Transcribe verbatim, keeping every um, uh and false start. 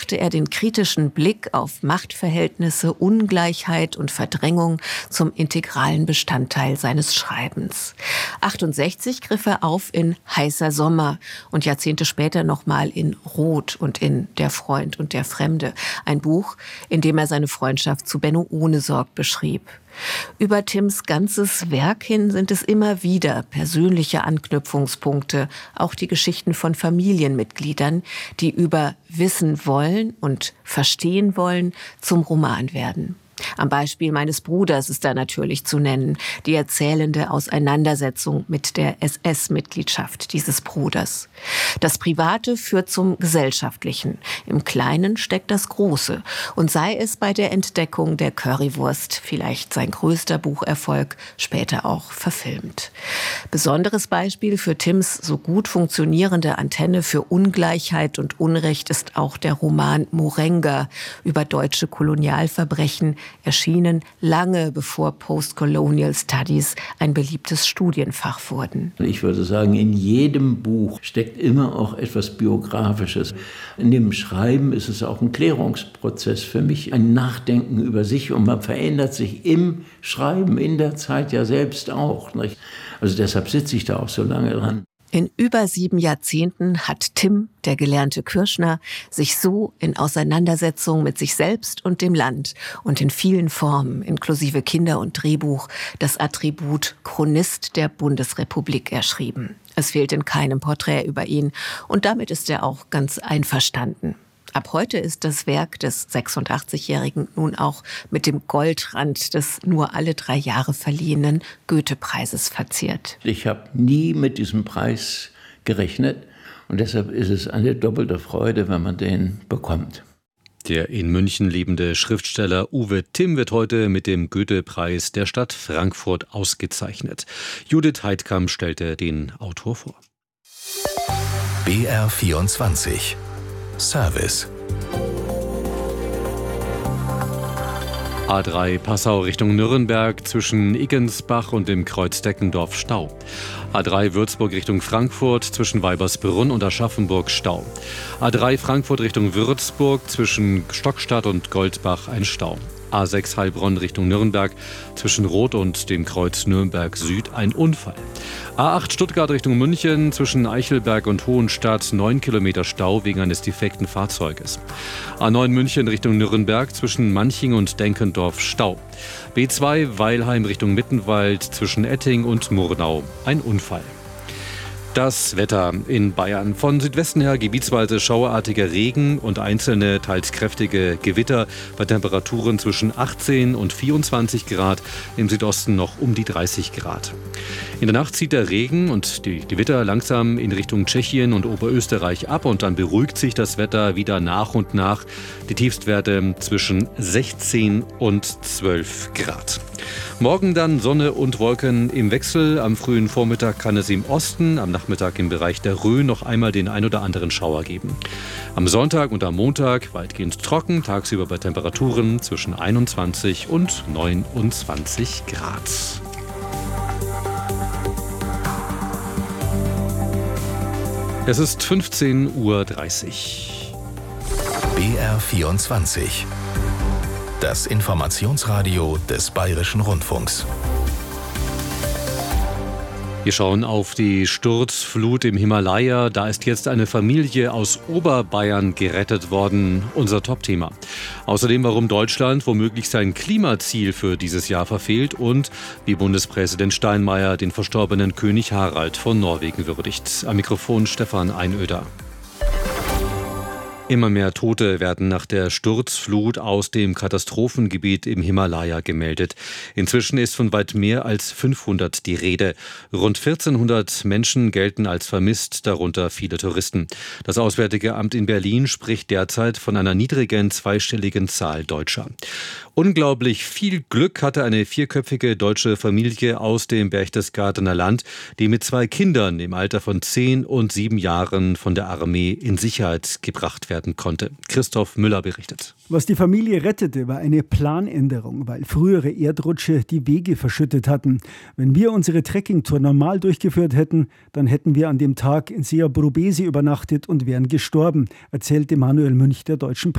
machte er den kritischen Blick auf Machtverhältnisse, Ungleichheit und Verdrängung zum integralen Bestandteil seines Schreibens. achtundsechzig griff er auf in Heißer Sommer und Jahrzehnte später nochmal in Rot und in Der Freund und der Fremde, ein Buch, in dem er seine Freundschaft zu Benno Ohnesorg beschrieb. Über Tims ganzes Werk hin sind es immer wieder persönliche Anknüpfungspunkte, auch die Geschichten von Familienmitgliedern, die über Wissen wollen und verstehen wollen, zum Roman werden. Am Beispiel meines Bruders ist da natürlich zu nennen, die erzählende Auseinandersetzung mit der S S-Mitgliedschaft dieses Bruders. Das Private führt zum Gesellschaftlichen. Im Kleinen steckt das Große. Und sei es bei der Entdeckung der Currywurst, vielleicht sein größter Bucherfolg, später auch verfilmt. Besonderes Beispiel für Tims so gut funktionierende Antenne für Ungleichheit und Unrecht ist auch der Roman Morenga über deutsche Kolonialverbrechen, erschienen lange bevor Postcolonial Studies ein beliebtes Studienfach wurden. Ich würde sagen, in jedem Buch steckt immer auch etwas Biografisches. In dem Schreiben ist es auch ein Klärungsprozess für mich, ein Nachdenken über sich, und man verändert sich im Schreiben, in der Zeit ja selbst auch, nicht? Also deshalb sitze ich da auch so lange dran. In über sieben Jahrzehnten hat Tim, der gelernte Kürschner, sich so in Auseinandersetzung mit sich selbst und dem Land und in vielen Formen, inklusive Kinder- und Drehbuch, das Attribut Chronist der Bundesrepublik erschrieben. Es fehlt in keinem Porträt über ihn und damit ist er auch ganz einverstanden. Ab heute ist das Werk des sechsundachtzigjährigen nun auch mit dem Goldrand des nur alle drei Jahre verliehenen Goethe-Preises verziert. Ich habe nie mit diesem Preis gerechnet und deshalb ist es eine doppelte Freude, wenn man den bekommt. Der in München lebende Schriftsteller Uwe Timm wird heute mit dem Goethe-Preis der Stadt Frankfurt ausgezeichnet. Judith Heidkamp stellte den Autor vor. B R vierundzwanzig Service. A drei Passau Richtung Nürnberg zwischen Iggensbach und dem Kreuz Deckendorf Stau. A drei Würzburg Richtung Frankfurt zwischen Weibersbrunn und Aschaffenburg Stau. A drei Frankfurt Richtung Würzburg zwischen Stockstadt und Goldbach ein Stau. A sechs Heilbronn Richtung Nürnberg zwischen Roth und dem Kreuz Nürnberg Süd ein Unfall. A acht Stuttgart Richtung München zwischen Eichelberg und Hohenstadt neun Kilometer Stau wegen eines defekten Fahrzeuges. A neun München Richtung Nürnberg zwischen Manching und Denkendorf Stau. B zwei Weilheim Richtung Mittenwald zwischen Etting und Murnau ein Unfall. Das Wetter in Bayern. Von Südwesten her gebietsweise schauerartiger Regen und einzelne, teils kräftige Gewitter bei Temperaturen zwischen achtzehn und vierundzwanzig Grad, im Südosten noch um die dreißig Grad. In der Nacht zieht der Regen und die Gewitter langsam in Richtung Tschechien und Oberösterreich ab und dann beruhigt sich das Wetter wieder nach und nach. Die Tiefstwerte zwischen sechzehn und zwölf Grad. Morgen dann Sonne und Wolken im Wechsel. Am frühen Vormittag kann es im Osten, am Nachmittag im Bereich der Rhön noch einmal den ein oder anderen Schauer geben. Am Sonntag und am Montag weitgehend trocken, tagsüber bei Temperaturen zwischen einundzwanzig und neunundzwanzig Grad. Es ist fünfzehn Uhr dreißig. B R vierundzwanzig. Das Informationsradio des Bayerischen Rundfunks. Wir schauen auf die Sturzflut im Himalaya. Da ist jetzt eine Familie aus Oberbayern gerettet worden. Unser Topthema. Außerdem, warum Deutschland womöglich sein Klimaziel für dieses Jahr verfehlt und wie Bundespräsident Steinmeier den verstorbenen König Harald von Norwegen würdigt. Am Mikrofon Stefan Einöder. Immer mehr Tote werden nach der Sturzflut aus dem Katastrophengebiet im Himalaya gemeldet. Inzwischen ist von weit mehr als fünfhundert die Rede. Rund vierzehnhundert Menschen gelten als vermisst, darunter viele Touristen. Das Auswärtige Amt in Berlin spricht derzeit von einer niedrigen zweistelligen Zahl Deutscher. Unglaublich viel Glück hatte eine vierköpfige deutsche Familie aus dem Berchtesgadener Land, die mit zwei Kindern im Alter von zehn und sieben Jahren von der Armee in Sicherheit gebracht werden konnte. Christoph Müller berichtet. Was die Familie rettete, war eine Planänderung, weil frühere Erdrutsche die Wege verschüttet hatten. Wenn wir unsere Trekkingtour normal durchgeführt hätten, dann hätten wir an dem Tag in Seabrobesi übernachtet und wären gestorben, erzählte Manuel Münch der deutschen